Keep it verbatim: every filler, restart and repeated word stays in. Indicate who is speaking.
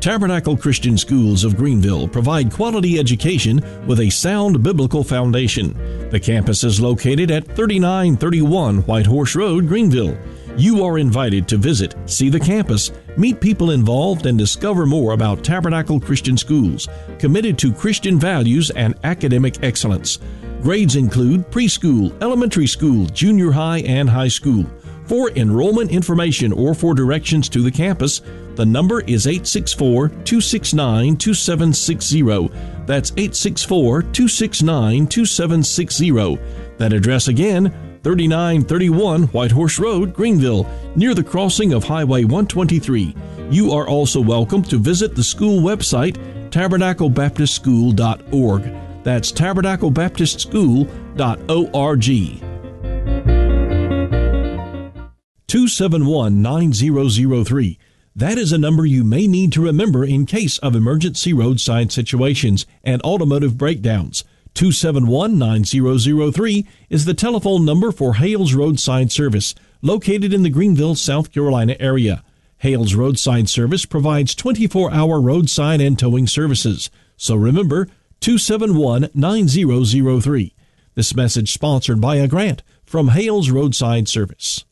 Speaker 1: Tabernacle Christian Schools of Greenville provide quality education with a sound biblical foundation. The campus is located at thirty-nine thirty-one White Horse Road, Greenville. You are invited to visit, see the campus, meet people involved, and discover more about Tabernacle Christian Schools, committed to Christian values and academic excellence. Grades include preschool, elementary school, junior high, and high school. For enrollment information or for directions to the campus, the number is eight six four, two six nine, two seven six zero. That's eight six four, two six nine, two seven six zero. That address again, thirty-nine thirty-one White Horse Road, Greenville, near the crossing of Highway one twenty-three. You are also welcome to visit the school website, tabernacle baptist school dot org. That's tabernacle baptist school dot org. two seven one, nine zero zero three. That is a number you may need to remember in case of emergency roadside situations and automotive breakdowns. two seven one, nine zero zero three is the telephone number for Hales Roadside Service, located in the Greenville, South Carolina area. Hales Roadside Service provides twenty-four hour roadside and towing services. So remember, two seven one, nine zero zero three. This message sponsored by a grant from Hales Roadside Service.